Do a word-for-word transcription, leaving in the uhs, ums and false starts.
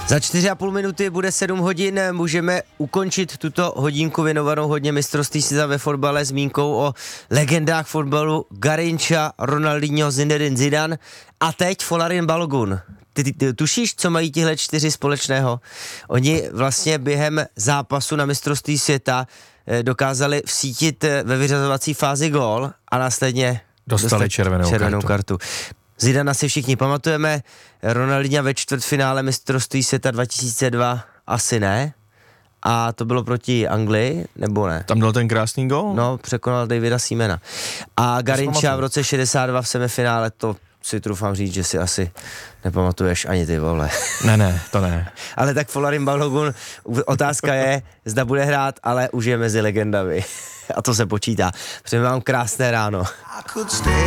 Za čtyři a půl minuty bude sedm hodin, můžeme ukončit tuto hodinku věnovanou hodně mistrovství světa ve fotbale zmínkou o legendách fotbalu Garincha, Ronaldinho, Zinedine Zidane a teď Folarin Balogun. Ty, ty, ty tušíš, co mají tihle čtyři společného? Oni vlastně během zápasu na mistrovství světa eh, dokázali vsítit eh, ve vyřazovací fázi gól a následně dostali červenou, červenou kartu. kartu. Zidana si všichni pamatujeme, Ronaldinha ve čtvrtfinále mistrovství světa dva tisíce dva asi ne. A to bylo proti Anglii, nebo ne? Tam byl ten krásný gól? No, překonal Davida Seamana. A Garincha v roce šedesát dva v semifinále, to si trufám říct, že si asi nepamatuješ ani ty, vole. Ne, ne, to ne. Ale tak Folarin Balogun, otázka je, zda bude hrát, ale už je mezi legendami. A to se počítá. Přeji vám krásné ráno.